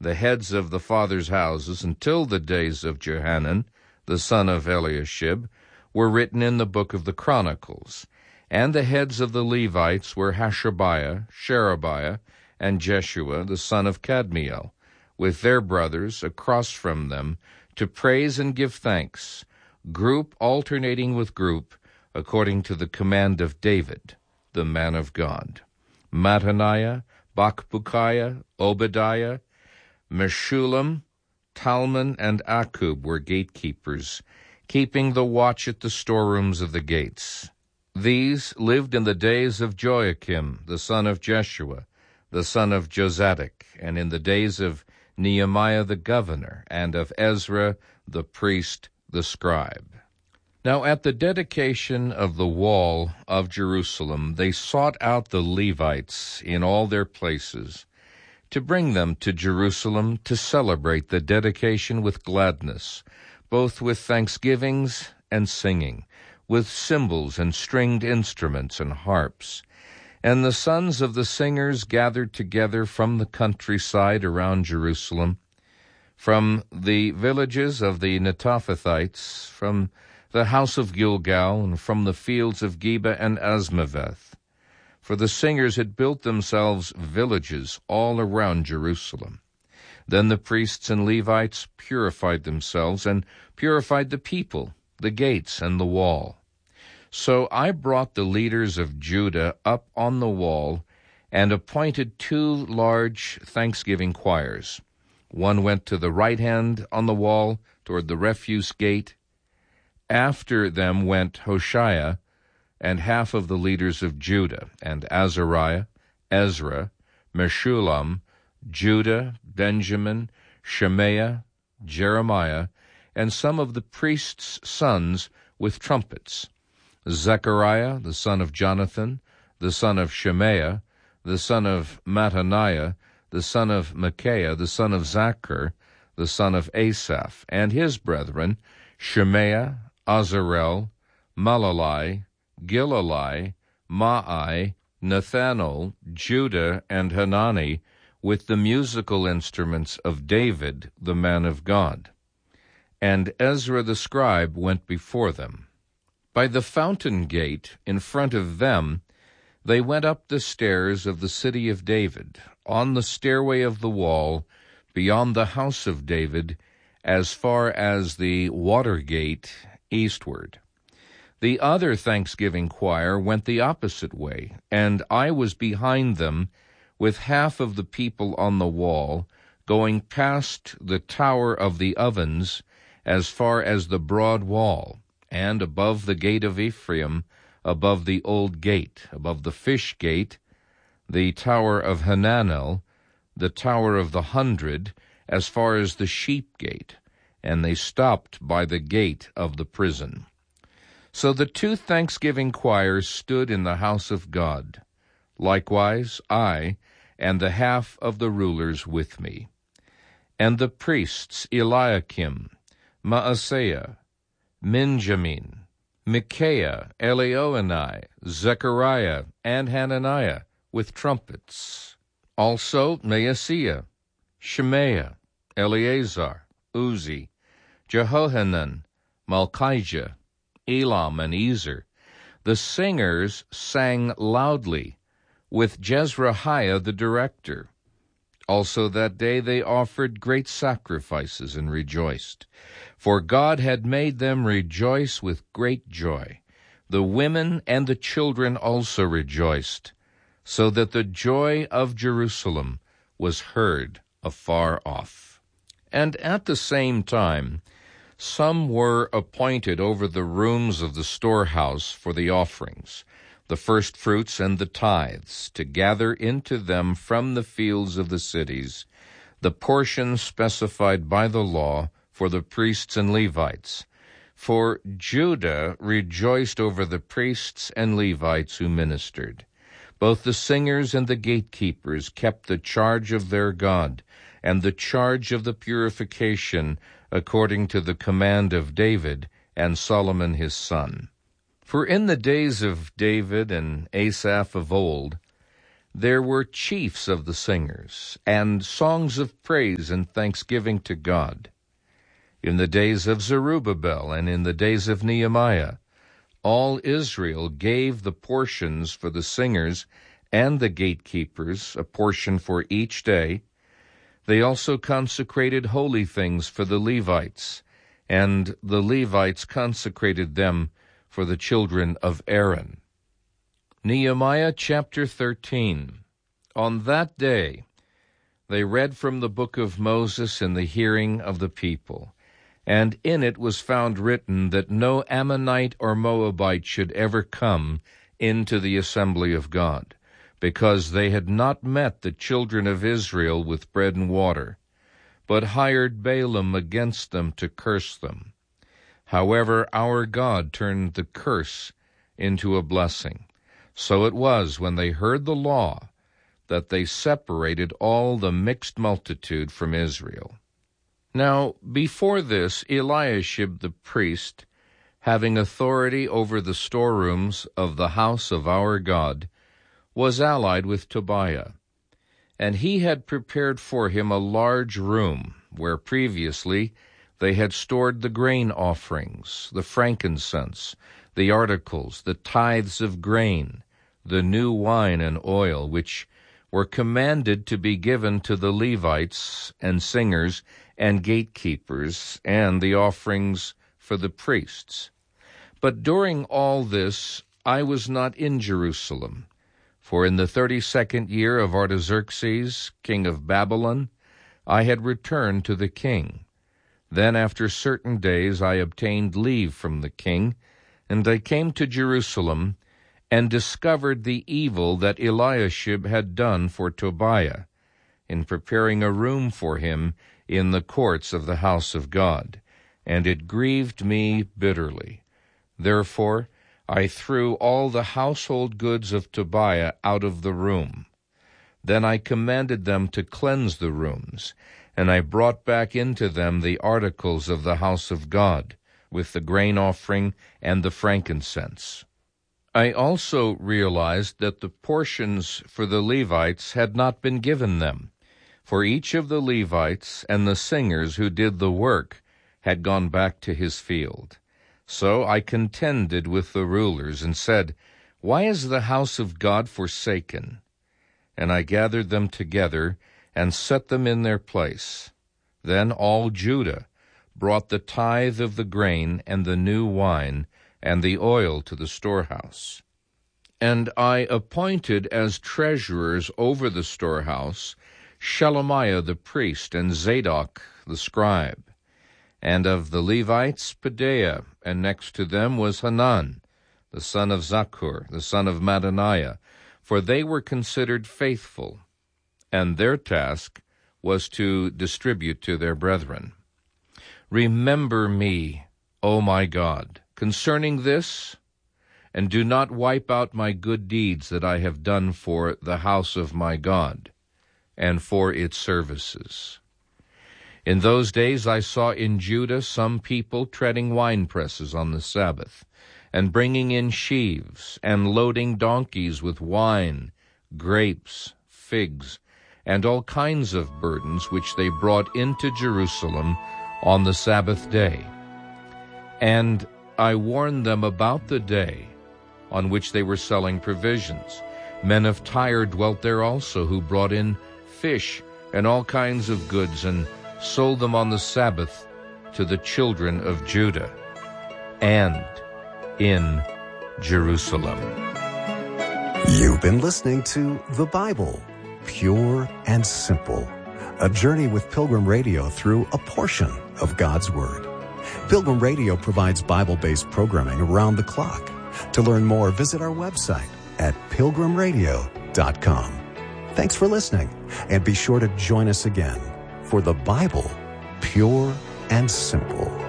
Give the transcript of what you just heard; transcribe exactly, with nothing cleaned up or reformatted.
the heads of the fathers' houses until the days of Johanan, the son of Eliashib, were written in the book of the Chronicles. And the heads of the Levites were Hashabiah, Sherebiah, and Jeshua, the son of Kadmiel, with their brothers across from them, to praise and give thanks, group alternating with group, according to the command of David, the man of God. Mattaniah, Bakbukiah, Obadiah, Meshullam, Talmon, and Akub were gatekeepers, keeping the watch at the storerooms of the gates. These lived in the days of Joachim, the son of Jeshua, the son of Jozadak, and in the days of Nehemiah the governor, and of Ezra the priest, the scribe. Now at the dedication of the wall of Jerusalem, they sought out the Levites in all their places, to bring them to Jerusalem to celebrate the dedication with gladness, both with thanksgivings and singing, with cymbals and stringed instruments and harps. And the sons of the singers gathered together from the countryside around Jerusalem, from the villages of the Netophathites, from the house of Gilgal, and from the fields of Geba and Asmaveth. For the singers had built themselves villages all around Jerusalem. Then the priests and Levites purified themselves, and purified the people, the gates, and the wall. So I brought the leaders of Judah up on the wall, and appointed two large thanksgiving choirs. One went to the right hand on the wall, toward the refuse gate. After them went Hoshea, and half of the leaders of Judah, and Azariah, Ezra, Meshullam, Judah, Benjamin, Shemaiah, Jeremiah, and some of the priests' sons with trumpets. Zechariah, the son of Jonathan, the son of Shemaiah, the son of Mattaniah, the son of Micaiah, the son of Zachar, the son of Asaph, and his brethren, Shemaiah, Azarel, Malalai, Gilalai, Maai, Nathanael, Judah, and Hanani, with the musical instruments of David, the man of God. And Ezra the scribe went before them. By the fountain gate in front of them, they went up the stairs of the city of David, on the stairway of the wall, beyond the house of David, as far as the water gate eastward. The other thanksgiving choir went the opposite way, and I was behind them, with half of the people on the wall, going past the tower of the ovens as far as the broad wall, and above the gate of Ephraim, above the old gate, above the fish gate, the tower of Hananel, the tower of the hundred, as far as the sheep gate, and they stopped by the gate of the prison. So the two thanksgiving choirs stood in the house of God, likewise I, and the half of the rulers with me. And the priests Eliakim, Maaseiah, Minjamin, Micaiah, Elioenai, Zechariah, and Hananiah, with trumpets. Also Maaseiah, Shemaiah, Eleazar, Uzi, Jehohanan, Malchijah, Elam, and Ezer. The singers sang loudly, with Jezrahiah the director. Also that day they offered great sacrifices and rejoiced, for God had made them rejoice with great joy. The women and the children also rejoiced, so that the joy of Jerusalem was heard afar off. And at the same time some were appointed over the rooms of the storehouse for the offerings, the firstfruits and the tithes, to gather into them from the fields of the cities the portions specified by the law for the priests and Levites. For Judah rejoiced over the priests and Levites who ministered. Both the singers and the gatekeepers kept the charge of their God, and the charge of the purification, according to the command of David and Solomon his son. For in the days of David and Asaph of old, there were chiefs of the singers, and songs of praise and thanksgiving to God. In the days of Zerubbabel and in the days of Nehemiah, all Israel gave the portions for the singers and the gatekeepers, a portion for each day. They also consecrated holy things for the Levites, and the Levites consecrated them for the children of Aaron. Nehemiah chapter thirteen. On that day they read from the book of Moses in the hearing of the people, and in it was found written that no Ammonite or Moabite should ever come into the assembly of God, because they had not met the children of Israel with bread and water, but hired Balaam against them to curse them. However, our God turned the curse into a blessing. So it was, when they heard the law, that they separated all the mixed multitude from Israel. Now, before this, Eliashib the priest, having authority over the storerooms of the house of our God, was allied with Tobiah. And he had prepared for him a large room, where previously they had stored the grain offerings, the frankincense, the articles, the tithes of grain, the new wine and oil, which were commanded to be given to the Levites and singers and gatekeepers, and the offerings for the priests. But during all this I was not in Jerusalem, for in the thirty-second year of Artaxerxes, king of Babylon, I had returned to the king. Then after certain days I obtained leave from the king, and I came to Jerusalem, and discovered the evil that Eliashib had done for Tobiah, in preparing a room for him in the courts of the house of God, and it grieved me bitterly. Therefore I threw all the household goods of Tobiah out of the room. Then I commanded them to cleanse the rooms, and I brought back into them the articles of the house of God, with the grain offering and the frankincense. I also realized that the portions for the Levites had not been given them, for each of the Levites and the singers who did the work had gone back to his field. So I contended with the rulers and said, "Why is the house of God forsaken?" And I gathered them together and set them in their place. Then all Judah brought the tithe of the grain and the new wine and the oil to the storehouse. And I appointed as treasurers over the storehouse Shelemiah the priest and Zadok the scribe. And of the Levites, Pedaiah, and next to them was Hanan, the son of Zaccur, the son of Mattaniah, for they were considered faithful, and their task was to distribute to their brethren. Remember me, O my God, concerning this, and do not wipe out my good deeds that I have done for the house of my God, and for its services. In those days I saw in Judah some people treading winepresses on the Sabbath, and bringing in sheaves, and loading donkeys with wine, grapes, figs, and all kinds of burdens which they brought into Jerusalem on the Sabbath day. And I warned them about the day on which they were selling provisions. Men of Tyre dwelt there also, who brought in fish and all kinds of goods, and sold them on the Sabbath to the children of Judah, and in Jerusalem. You've been listening to The Bible, Pure and Simple, a journey with Pilgrim Radio through a portion of God's Word. Pilgrim Radio provides Bible-based programming around the clock. To learn more, visit our website at pilgrim radio dot com. Thanks for listening, and be sure to join us again for The Bible, Pure and Simple.